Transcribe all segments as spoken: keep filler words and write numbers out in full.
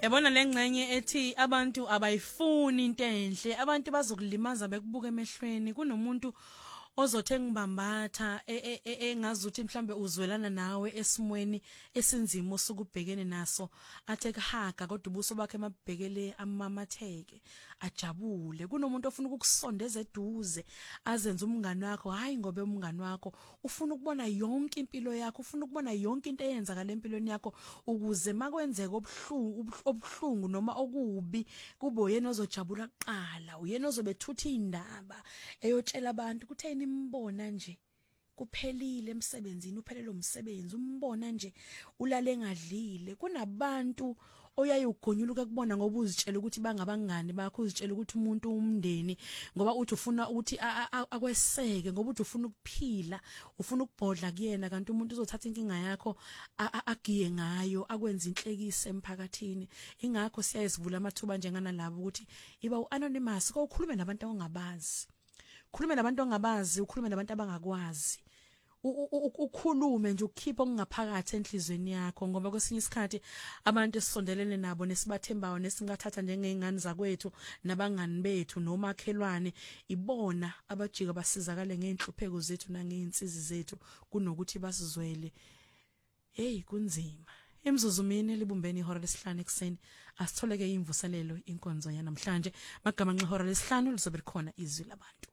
Yabona lengcenye ethi abantu abayifuni into enhle, abantu bazokulimaza bekubuka emehlweni. Kunomuntu ozothe ngibambatha engazuthi mhlambe uzwelana nawe esimweni esinzima osukubhekene naso, athe kuhaga kodwa ubuso bakhe mabhekele amamatheke ajabule. Kunomuntu ofuna ukukusondeza eduze azenze umngani wakho, hayi ngobe umngani wakho ufuna ukubona yonke impilo yakho, ufuna ukubona yonke into eyenzakala empilweni yakho ukuze makwenzeka obuhlungu obuhlungu noma okubi kube uyena ozojabula kuqala, uyena ozobethutha indaba eyotshela abantu kutheni mbona nje kuphelile emsebenzini, uphelele umsebenzi, umbona nje ulale engadlile. Kunabantu oyaye ugonyuluka kubona ngoba uzitshela ukuthi bangabangani bakho, uzitshela ukuthi umuntu umndeni ngoba uthi ufuna ukuthi akweseke, ngoba uthi ufuna ukuphila, ufuna ukubhodla kuyena, kanti umuntu uzothatha inkinga yakho agiye ngayo, akwenza inhlekise emphakathini. Ingakho siyayizivula amathuba njengana labo ukuthi iba uanonymous, ko ukhulume nabantu ongabazi, ukhulume nabantu ongabazi, ukhulume nabantu abangakwazi, ukhulume nje ukhipha okungaphakathi enhlizweni yakho, ngoba kwesinye isikhathi abantu esisondelene nabo nesibathembayo nesingathatha njengezingane zakwethu nabangani bethu nomakhelwane, ibona abajika basizakale ngeenhlupheko zethu nangeinsizi zethu kunokuthi basizwele. Hey kunzima. Imzuzu mini libumbeni ihora lesihlanu ekseni, asitholeke imvuselelo inkonzo yanamhlanje. Magama ngihora lesihlanu lizobe likhona izwi labantu.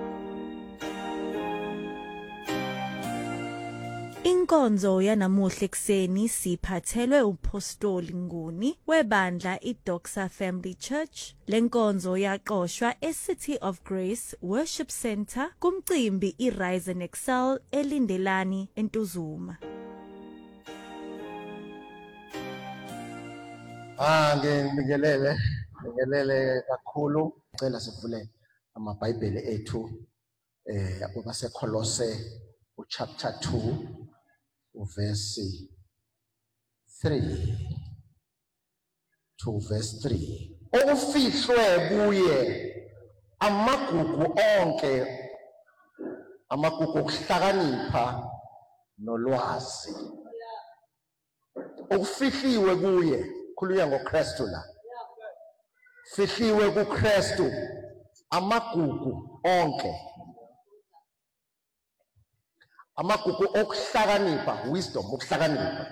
Inkonzo yanamuhla ekseni siphathelwe uPostoli Nguni webandla iDoxa Family Church. Lenkonzo yaqoshwa eCity of Grace Worship Center kumcimbi iRise and Excel eLindelani eNtuzuma. Ah ngingelele ngingelele kakhulu, cela sivule amabhayibheli ethu eh abase Kolose chapter two verse three to verse three. Okufihlwe kuye amagugu onke, amagugu okuhlakanipha nolwazi. Okufihliwe kuye, khuluya ngoKristu la. Fihliwe kuKristu amagugu onke, amagugu okuhlakanipha, wisdom, ukuhlakanipha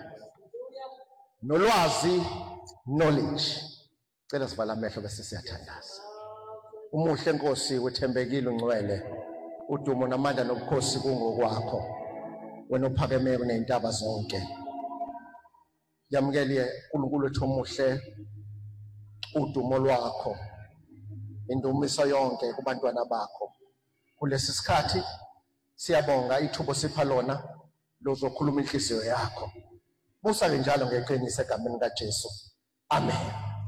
nolwazi, knowledge. Cela sivala amehlo bese siyathandaza. Umuhle Nkosi, wethembekile ungcwele, udumo namandla nobukhosi kungokwakho, wena uphakeme kunezintaba zonke. Yamukele uNkulunkulu wethu omuhle udumo lwakho, indumiso yonke kubantwana bakho kulesi sikhathi. Siyabonga ithubo sipha lona lozokhuluma inhliziyo yakho. Busa njalo ngeqiniso egameni kaJesu. Amen.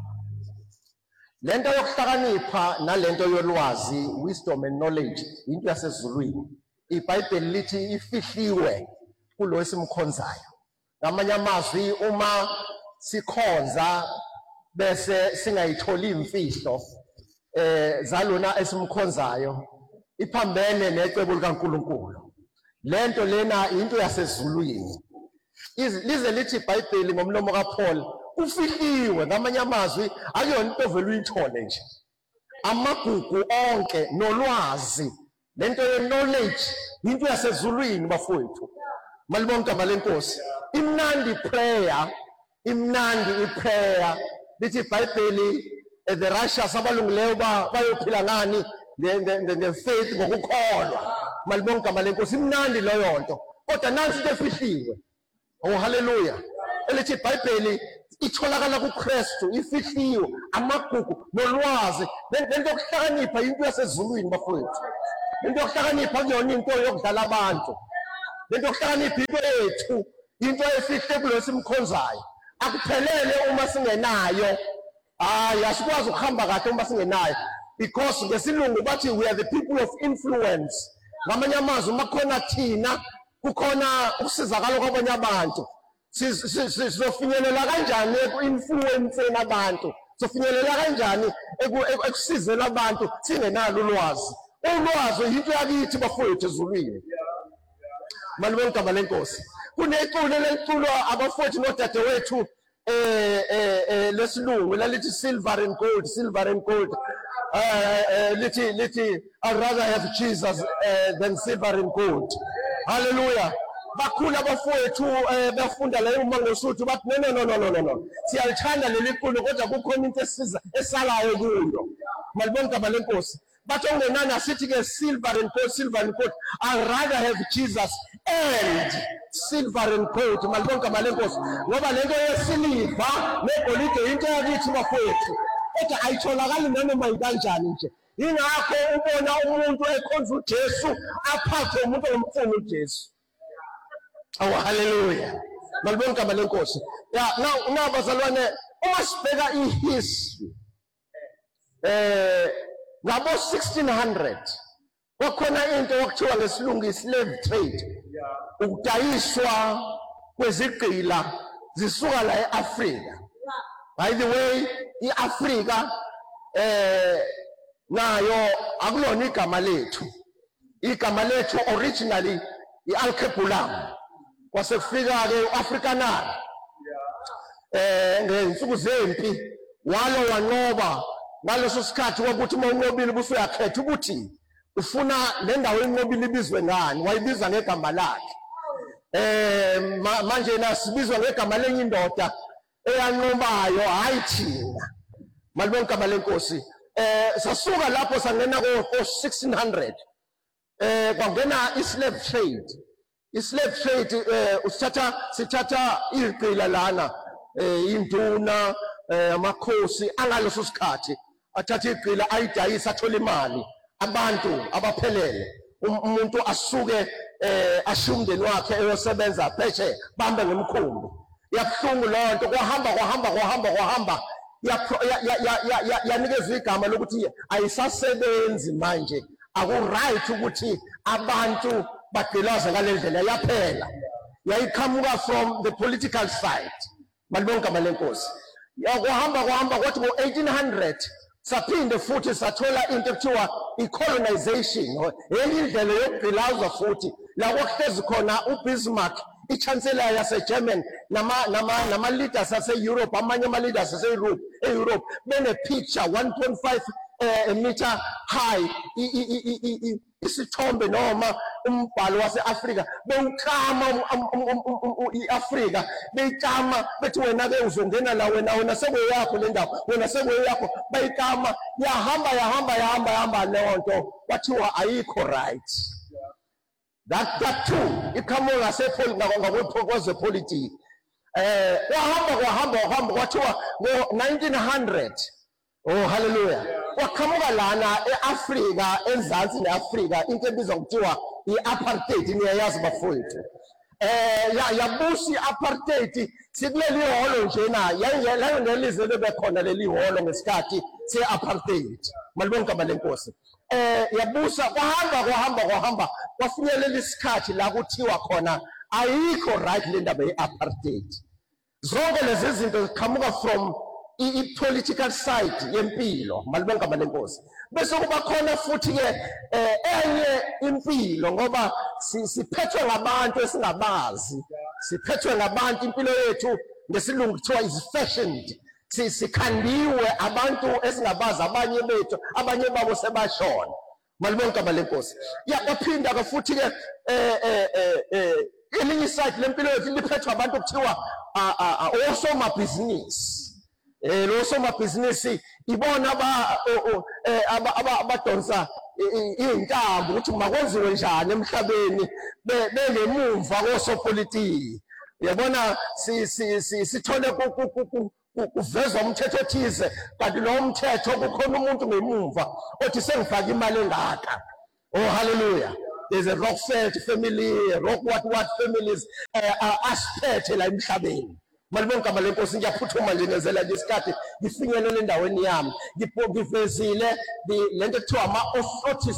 Lento yokuhlakanipha nalento yolwazi, wisdom and knowledge, into yasezulwini. IBhayibheli lithi ifihliwe kulo esimkhonzayo. Ngamanye amazwi uma sikhonza bese singayitholi imfihlo eh zalona esimkhonzayo, iphambene necebo likaNkulunkulu. Lento lena into yasezulwini. Lize lithi iBhayibheli ngomlomo kaPaul, ufihliwe, ngamanye amazwi akuyona into vele uyithole nje. Amagugu onke nolwazi, lento ye-knowledge into yasezulwini bafowethu. Malibonke abalenkosi. Imnandi prayer, imnandi iprayer. Lithi iBhayibheli the righteous abalungileyo bayophila ngani nge-faith, ngokukholwa. Malibonke abalenkosi, imnandi leyo nto. Kodwa nansi into efihliwe. Oh hallelujah. Elithi iBhayibheli itholakala kuKristu, ifihliwe, amagugu nolwazi. Lento yokuhlakanipha into yasezulwini bafowethu. Lento yokuhlakanipha kuyona into yokudlala abantu. Lento yokuhlakanipha into yethu, into efihle kulo simkhonzayo. Akuphelele uma singenayo. Hayi asikwazi ukuhamba kahle uma singenayo, because ngesilungu bathi we are the people of influence. Ngamanye amazwi uma khona thina kukhona ukusizakala kwabanye abantu, sizofinyelela kanjani eku-influenceni abantu, sizofinyelela kanjani ekusizeni abantu singenalo ulwazi. Ulwazi yinto yakithi bafowethu ezulwini. Malibonke abalenkosi. Kuneculo leculo abafowethu nodadewethu eh eh lesilungu lalithi silver and gold, silver and gold. Uh, lithi lithi I'd rather have Jesus uh, than silver and gold. Hallelujah. Bakhula bafowethu bafunda la uMangosuthu bathi no no no no no no. Siyalithanda leli qulu kodwa kukhona into esiza esalayo kuyo. Malibona igama lenkosi. Bathi ongenani asithi ke silver and gold, silver and gold. I'd rather have Jesus and silver and gold. Malibona igama lenkosi. Ngoba lento yesiliva negolide into yakithi bafowethu. Kodwa ayitholakali nanoma yikanjani nje. Ingakho ubona umuntu ekhonza uJesu aphathe umuntu omfuna uJesu. Oh hallelujah. Malibona igama lenkosi. Yeah, now now bazalwane uma sibheka ihistory eh ngabo sixteen hundred kwakhona into okuthiwa ngesilungu slave trade. Ukudayiswa kwezigqila zisuka la eAfrika. By the way, iAfrika eh nayo akulona igama lethu. Igama lethu originally iAlkebulam. Kwase kufika ke uAfrikaner. Eh ngensuku zempi walo wanqoba ngaleso sikhathi ukuthi uma unqobile busuyakhetha ukuthi ufuna le ndawo enqobile ibizwe ngani, wayibiza ngegama lakhe. Eh manje nasibizwa ngegama lenye indoda eyanqobayo hayi thina. Malibona igama lenkosi. Eh sasuka lapho sangena ko sixteen hundred. Eh kwangena islave trade. Islave trade eh usithatha sithatha iqila lana eh induna amakhosi angaleso sikhathi athatha iqila ayidayisa athola imali abantu abaphelele umuntu asuke eh ashumndeni wakhe eyosebenza pheshe bambe ngemkhumbi yabuhlungu lonto kwahamba kwahamba kwahamba kwahamba yanikeza igama lokuthi ayisasebenzi manje aku right ukuthi abantu bagqilaza ngalendlela yaphela yayiqhamuka from the political side. Malibona igama lenkosi. Yakuhamba kuhamba kwathi ngo eighteen hundred saphinde futhi sathola into ekuthiwa i-colonization enye indlela yokugqilaza futhi la kwakuhlezi khona uBismarck ichancellor yase-German nama nama nama leaders ase-Europe amanye ama-leaders ase-Europe e-Europe bene picture one point five uh, meter high isithombe noma umbhalo wase-Afrika bewuklama i-Afrika beyiklama bethi wena ke uzongena la wena wena sekweyakho le ndawo wena sekweyakho bayiklama yahamba yahamba yahamba yahamba lento kwathiwa ayikho right. That that too iqhamuka ngakwephokose politics eh kwahamba kwahamba kwahamba kwathiwa ngo nineteen hundred. Oh hallelujah. Kwaqhamuka lana eAfrika enzansi neAfrika into ebizwa kuthiwa i-apartheid niyayazi bafowethu. Eh ya yabusi i-apartheid sikuleli holo nje na yayingela ngelizwe lebekhona leli holo ngesikhathi se-apartheid. Malibona igama lenkosi. Eh yabusa kwahamba kwahamba kwahamba kwafinyelela isikhathi la kuthiwa khona ayikho right le ndaba ye-apartheid. Zonke lezi zinto ziqhamuka from i-political side yempilo. Malibona igama lenkosi. Bese kuba khona futhi ke enye impilo ngoba siphethwe ngabantu esingabazi. Siphethwe ngabantu impilo yethu ngesilungu kuthiwa is fashioned. Sikhandiwe abantu esingabazi abanye bethu abanye babo sebashona. Malibona igama lenkosi. Ya kwaphinda ke futhi ke eh eh eh elinye side lempilo yethu liphethwe abantu kuthiwa osomabhizinisi. Eh lo somabhizinisi ibona aba abadonsa intambo ukuthi makwenziwe njani emhlabeni bengemumva kosopolitiki. Yabona si sithole kuvezwa umthetho othize kanti lo mthetho kukhona umuntu ngemumva othi sengifaka imali engaka. Oh hallelujah. There's a Rockford family, a Rock what what families asiphethe la emhlabeni. Malibona igama lenkosi ngiyaphuthuma nje ngezela lesikhathi ngifinyelele endaweni yami ngivezile lento ekuthiwa ama-authorities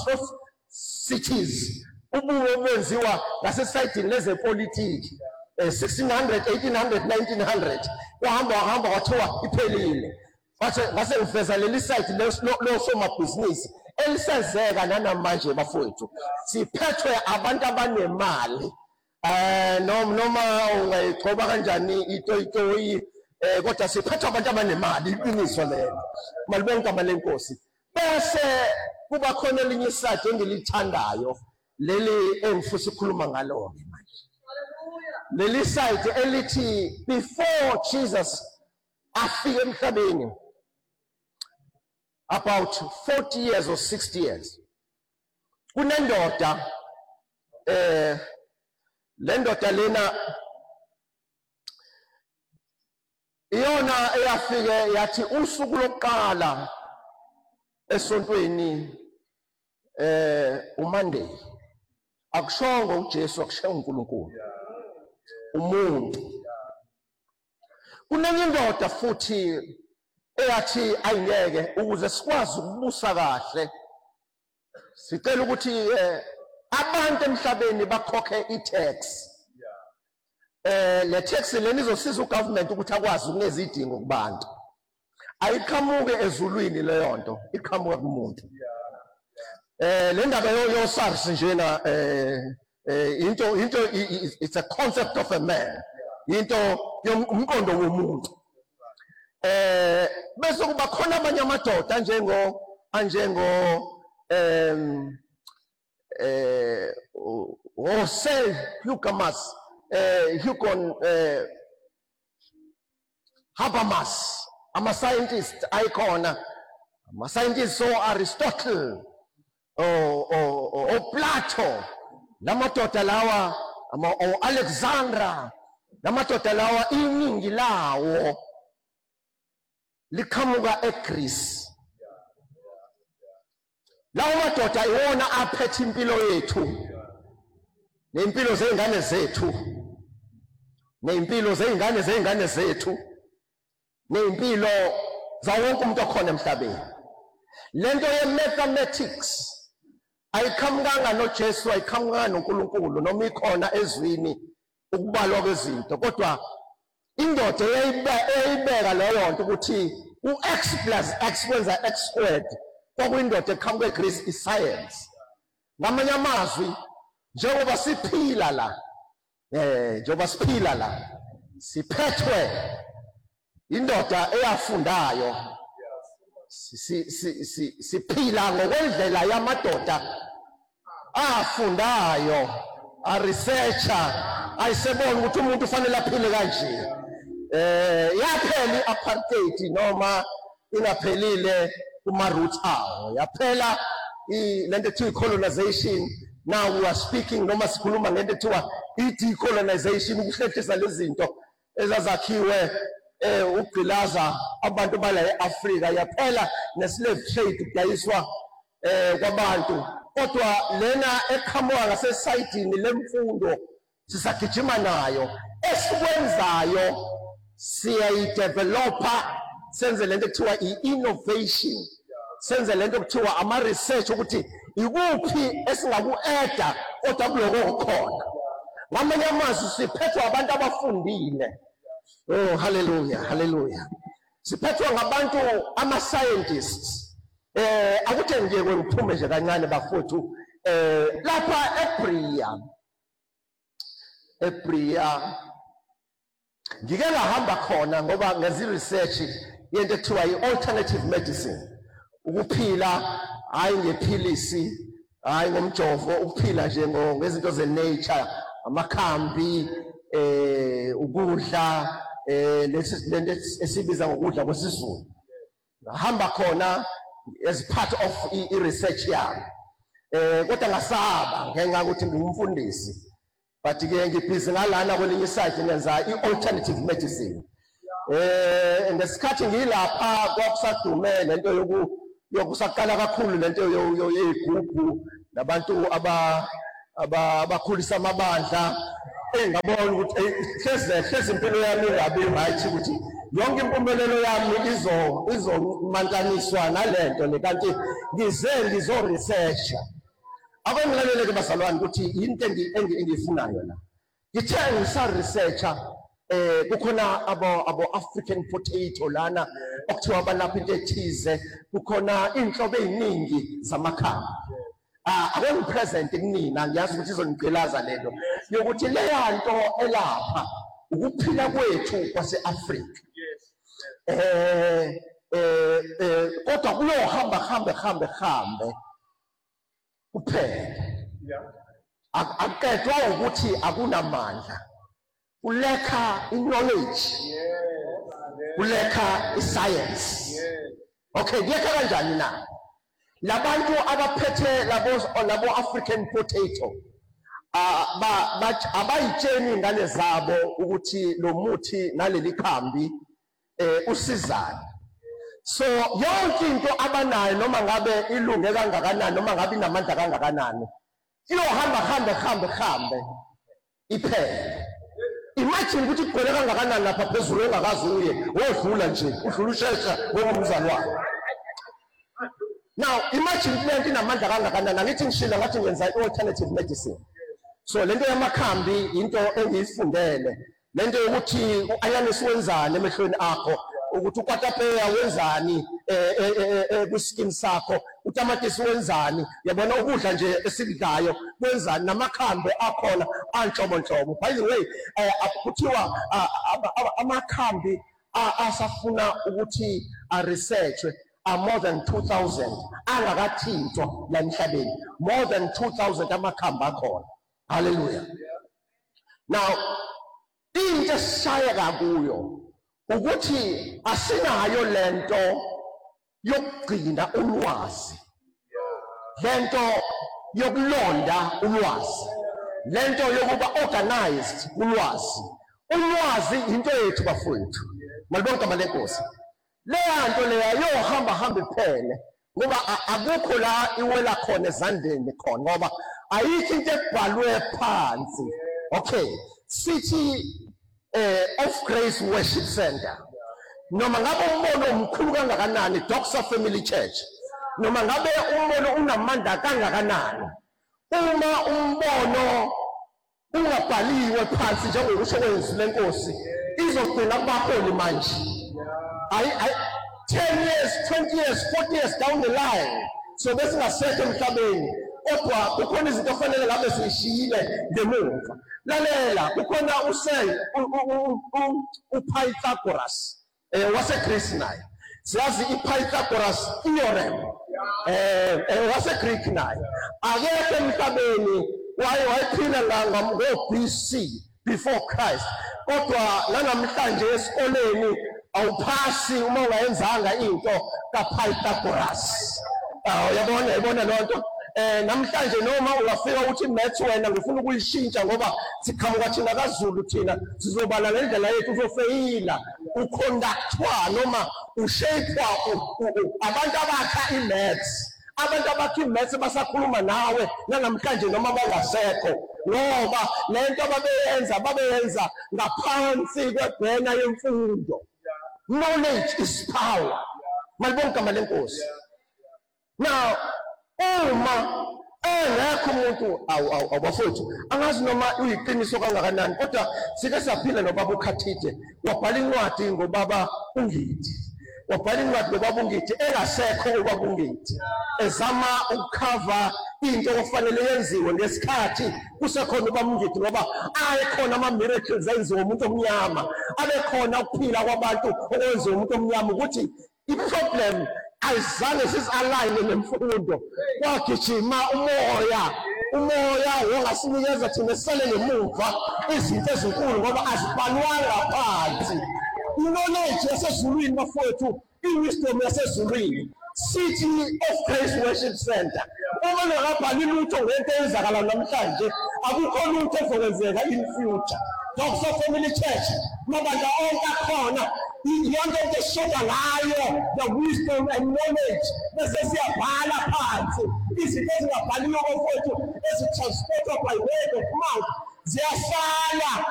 ama-cities ubuwe benziwa ngasesayidini lezepolitiki sixteen hundred, eighteen hundred, nineteen hundred kwahamba wahamba kwathiwa iphelile. Ngase ngiveza leli site losomabhizinisi elisenzeka nanamanje bafowethu siphethwe abantu abanemali eh noma noma ungayigcoba kanjani itoyitoyi eh kodwa siphethe abantu abanemali iqiniso lelo malibonke amalenkosi bese kuba khona elinye isakhe engilithandayo leli engifisa ukukhuluma ngalo ke manje leli side elithi before Jesus afike emhlabeni about forty years or sixty years kunendoda eh le ndoda lena iyona eyafike yathi usuku lokuqala esontweni eh uMonday akushongo uJesu akushongo uNkulunkulu umuntu kunenye indoda futhi eyathi ayingeke ukuze sikwazi ukubusa kahle sicela ukuthi abantu emhlabeni bakhokhe i-tax eh le tax leni izosiza ugovernment ukuthi akwazi ukuneza idingo kubantu ayiqhamuke ezulwini leyo nto iqhamuka kumuntu eh le ndaba yo SARS njena eh into into it's a concept of a man into yomqondo womuntu eh bese kuba khona abanye amadoda njengo anjengo em eh Jose Hucamas eh Hugon eh Habermas ama scientist icona ama scientist so Aristotle o o o Plato lamadoda lawa ama o Alexandra lamadoda lawa iningi lawo liqhamuka eGreece lawo madoda iwona aphethe impilo yethu nempilo zeingane zethu nempilo zeingane zeingane zethu nempilo zawonke umuntu okhona emhlabeni lento ye mathematics ayiqhamukanga noJesu ayiqhamukanga noNkulunkulu noma ikhona ezwini ukubalwa kwezinto kodwa indoda eyayibeka leyo nto ukuthi u-x plus x kwenza x squared kwakuyindoda eqhamuka eGreece iscience ngamanye amazwi njengoba siphila la eh njengoba siphila la siphethwe indoda eyafundayo siphila ngokwendlela yamadoda afundayo a researcher ayisebona ukuthi umuntu ufanele aphile kanje eh yaphela iapartheid noma ingaphelile kuma roots awo yaphela lento ethiwa colonization. Now we are speaking noma sikhuluma ngento ethiwa i-decolonization ukuhlehlisa lezinto ezazakhiwe eh ugqilaza abantu bala eAfrika yaphela neslave trade kudayiswa eh kwabantu kodwa lena eqhamuka ngasesayidini lemfundo sisagijima nayo esikwenzayo siyayidevelopa senze lento ekuthiwa i-innovation senze lento ekuthiwa ama-research ukuthi ikuphi esingaku-eda kodwa kuloko kukhona ngamanye amazwi siphethwa abantu abafundile. Oh hallelujah hallelujah siphethwa ngabantu ama-scientists eh akuthi nje kwengiphume nje kancane bafuthu eh lapha eBria eBria ngike ngahamba khona ngoba ngezi research yento ekuthiwa i-alternative medicine ukuphila hayi ngephilisi hayi ngomjovo ukuphila nje ngezinto ze-nature amakhambi eh ukudla eh lento esibiza ngokudla kwesizulu ngahamba khona as part of i-research yami eh kodwa ngasaba ngenxa ukuthi ngumfundisi but ke ngibhizi ngalana kwelinye isakhe ngenza i-alternative medicine eh ngesikhathi ngilapha kwakusadume lento yoku yokusaqala kakhulu lento yeyigubhu nabantu aba abakhulisa amabandla engabona ukuthi hleze hleze impilo yami ngabe right ukuthi yonke impumelelo yami izo izomantaniswa nalento le kanti ngize ngizo research akwengilelele ke bazalwane ukuthi into engiyifunayo la ngithe ngisa researcher eh kukhona abo abo African potato lana okuthiwa balapha into ethize kukhona inhlobo eziningi zamakhambi ah ake present kunina ngiyazi ukuthi izonigqilaza lento yokuthi leya nto elapha ukuphila kwethu kwase-Afrika eh eh eh kodwa kuyohamba hambe hambe hambe kuphela akukethwa ukuthi akunamandla kulekha knowledge kulekha iscience okay kuyekha kanjani na labantu abaphethe labo labo African potato aba abayitsheni ingane zabo ukuthi lo muthi naleli khambi eh usizana so yonke into abanayo noma ngabe ilunge kangakanani noma ngabe inamandla kangakanani iyohamba hambe hambe hambe iphele imagine ukuthi igcwele kangakanani lapha phezulu engakazi uye wodlula nje udlula ushesha ngomzali wakhe now imagine lento inamandla kangakanani ngithi ngishila ngathi ngenza i-alternative medicine so lento yamakhambi into engiyifundele lento yokuthi u-ayanisi wenzani emehlweni akho ukuthi ukwatapeya wenzani kwiskin sakho utamatisi wenzani yabona ukudla nje esikudlayo wenzani namakhambi akhona anhlobo nhlobo by the way akuthiwa amakhambi asafuna ukuthi a research are more than two thousand angakathintwa la emhlabeni more than two thousand amakhambi akhona hallelujah now into esishaya kakuyo ukuthi asinayo lento yokugcina ulwazi lento yokulonda ulwazi lento yokuba organized ulwazi ulwazi into yethu bafowethu malibonke abalenkosi leya nto leya yohamba hamba iphele ngoba akukho la iwela khona ezandleni khona ngoba ayikho into ebhalwe phansi okay sithi eh of Grace Worship Center noma ngabe umbono omkhulu kangakanani Doxa Family Church noma ngabe umbono unamandla kangakanani uma umbono ungabhaliwe phansi njengokusho kwezwi lenkosi izogcina kubaholi manje ay ten years twenty years forty years down the line so besingasekho emhlabeni kodwa kukhona izinto ofanele ngabe sishiyile ngemuva lalela kukhona usel uPythagoras eh waseGreece naye siyazi iPythagoras theorem eh waseGreek naye akekho emhlabeni waye wayephila ngo-B C before Christ kodwa nanamhlanje esikoleni awuphasi uma ungayenzanga into kaPythagoras awu yabona yabona lonto eh namhlanje noma ungafika ukuthi maths wena ngifuna ukuyishintsha ngoba siqhamuka thina kaZulu thina sizobala lendlela yethu uzofeyila uconductwa noma ushapewa abantu abakha imaths abantu abakha imaths basakhuluma nawe namhlanje noma bangasekho ngoba lento ababeyenza babeyenza ngaphansi kwebhena yemfundo knowledge is power malibonke amalenkosi now uma engekho umuntu awu abafowethu angazi noma uyiqiniso kangakanani kodwa sike saphila nobaba uKhathide wabhala incwadi ngobaba uNgithi wabhala incwadi ngobaba uNgithi engasekho ubaba uNgithi ezama ukucover into okufanele yenziwe ngesikhathi kusekhona ubaba uNgithi ngoba ayekhona ama miracles enziwa umuntu omnyama abekhona ukuphila kwabantu okwenziwa umuntu omnyama ukuthi iproblem ayizange sisalign nemfundo kwagijima umoya umoya wongasinikeza thina sisale ngemuva izinto ezinkulu ngoba azibhalwanga phansi knowledge yasezulwini bafowethu iwisdom yasezulwini City of Grace Worship Center uma ngakabhali lutho ngento eyenzakala namhlanje akukho lutho ezokwenzeka in future Doxa Family Church mabandla onke akhona yonke into eshoda ngayo the wisdom and knowledge bese siyabhala phansi izinto ezingabhaliwe bafowethu ezitransportwa by word of mouth ziyasala